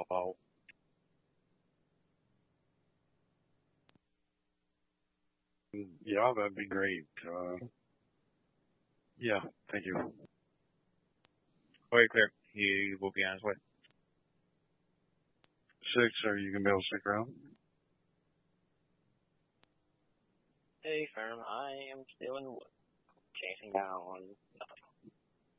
help out. Yeah, that'd be great. Yeah, thank you. Okay, clear. He will be on his way. 6, are you going to be able to stick around? Hey, firm, I am still in the woods, chasing down nothing.